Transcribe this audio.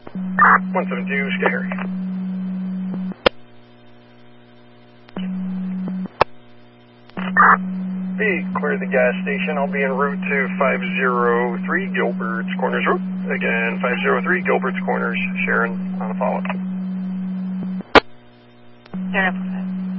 172, Scary. B, clear the gas station. I'll be en route to 503 Gilbert's Corners Road. Again, 503 Gilbert's Corners. Sharon on a follow-up. Sharon,